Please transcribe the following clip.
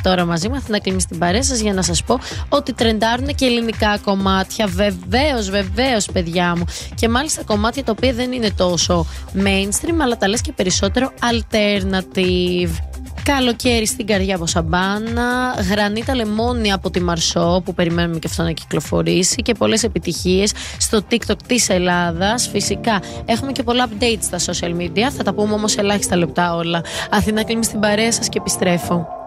τώρα μαζί μου. Θα κλείνει στην παρέα σας για να σας πω ότι τρεντάρουν και ελληνικά κομμάτια. Βεβαίως, παιδιά μου. Και μάλιστα κομμάτια τα οποία δεν είναι τόσο mainstream, αλλά τα λες και περισσότερο alternative. Καλοκαίρι στην καρδιά από Σαμπάνα, Γρανίτα Λεμόνι από τη Μαρσό, που περιμένουμε και αυτό να κυκλοφορήσει, και πολλές επιτυχίες στο TikTok της Ελλάδας. Φυσικά έχουμε και πολλά updates στα social media, θα τα πούμε όμως ελάχιστα λεπτά όλα. Αθηνά, κλείνει στην παρέα σας και επιστρέφω.